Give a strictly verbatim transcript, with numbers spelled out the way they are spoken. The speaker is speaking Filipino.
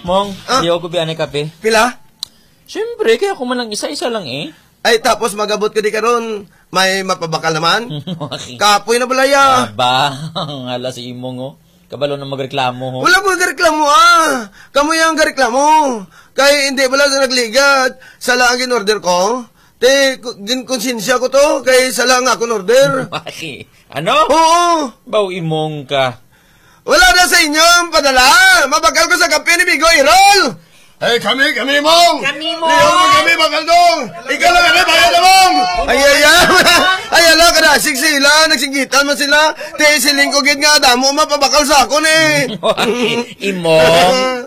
Mong, Ah? di ako biyan kape. Pila? Siyempre, kaya ako man lang isa-isa lang eh. Ay, tapos magabot ko di karon, may mapabakal naman. Kapoy na balaya. Aba, ang hala si Imong oh. Kabalo na magreklamo ho. Wala mo gareklamo ah. Kamu yung gareklamo. Kaya hindi pala sa nagligat. Sala ang in-order ko. Te, ginkonsensya ko to. Kaya sala nga akong order. Bakit? Ano? Oo. Baw Imong ka. Wala na sa inyo ang padala. Mabakal ko sa kape ni Bigo Irol. Ay, kami, kami mong! Kami mong! Liyaw mo kami, Bakaldong! Ikaw lang kami, bayan na mong! Ay, ay, ay! Ay, ala, karasig sila, nagsigitan man sila. Te, siling ko gid nga, damo, mapabakal sa ako, eh! Imong,